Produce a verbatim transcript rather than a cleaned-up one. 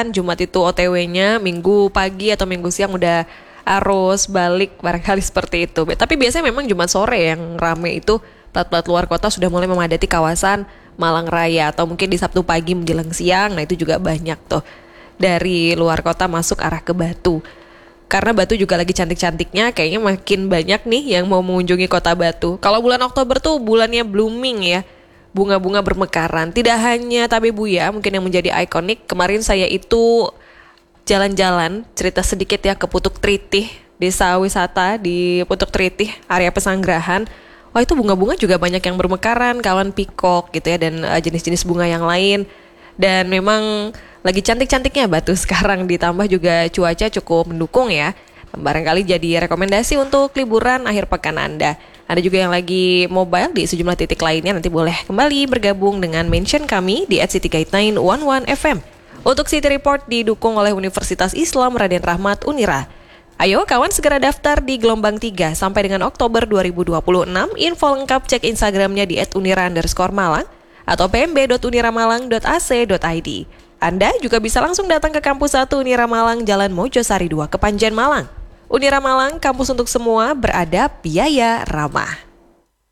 kan Jumat itu O T W-nya, Minggu pagi atau Minggu siang udah arus balik barangkali seperti itu. Tapi biasanya memang Jumat sore yang rame itu plat-plat luar kota sudah mulai memadati kawasan Malang Raya, atau mungkin di Sabtu pagi menjelang siang. Nah itu juga banyak tuh dari luar kota masuk arah ke Batu. Karena Batu juga lagi cantik-cantiknya, kayaknya makin banyak nih yang mau mengunjungi kota Batu. Kalau bulan Oktober tuh bulannya blooming ya, bunga-bunga bermekaran. Tidak hanya tabe buya mungkin yang menjadi ikonik. Kemarin saya itu jalan-jalan, cerita sedikit ya, ke Putuk Tritih, desa wisata di Putuk Tritih, area Pesanggerahan. Wah itu bunga-bunga juga banyak yang bermekaran, kawan pikok gitu ya, dan uh, jenis-jenis bunga yang lain. Dan memang lagi cantik-cantiknya Batu sekarang, ditambah juga cuaca cukup mendukung ya. Barangkali jadi rekomendasi untuk liburan akhir pekan Anda. Ada juga yang lagi mobile di sejumlah titik lainnya, nanti boleh kembali bergabung dengan mention kami di at city guide sembilan satu satu F M. Untuk City Report didukung oleh Universitas Islam Raden Rahmat Unira. Ayo kawan segera daftar di gelombang tiga sampai dengan Oktober dua ribu dua puluh enam. Info lengkap cek Instagramnya di at unira underscore malang atau p m b dot uniramalang dot a c dot i d. Anda juga bisa langsung datang ke kampus satu Unira Malang, Jalan Mojosari dua, Kepanjen Malang. Unira Malang, kampus untuk semua, beradab, biaya ramah.